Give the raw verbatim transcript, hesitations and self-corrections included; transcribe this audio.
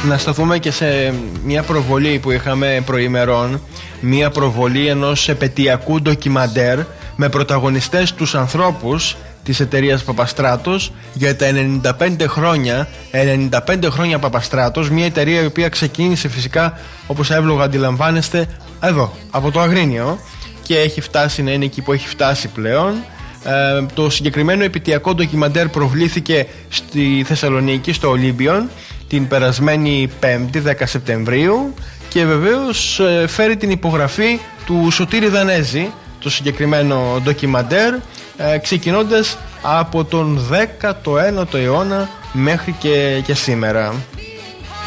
Να σταθούμε και σε μια προβολή που είχαμε προημερών, μια προβολή ενός επετειακού ντοκιμαντέρ με πρωταγωνιστές τους ανθρώπους της εταιρείας Παπαστράτος για τα ενενήντα πέντε χρόνια ενενήντα πέντε χρόνια Παπαστράτος, μια εταιρεία η οποία ξεκίνησε φυσικά, όπως εύλογα αντιλαμβάνεστε, εδώ από το Αγρίνιο και έχει φτάσει να είναι εκεί που έχει φτάσει πλέον. Ε, το συγκεκριμένο επετειακό ντοκιμαντέρ προβλήθηκε στη Θεσσαλονίκη, στο Ολύμπιον, την περασμένη Πέμπτη δέκα Σεπτεμβρίου και βεβαίως ε, φέρει την υπογραφή του Σωτήρη Δανέζη το συγκεκριμένο ντοκιμαντέρ, ε, ξεκινώντας από τον δέκατο ένατο αιώνα μέχρι και, και σήμερα.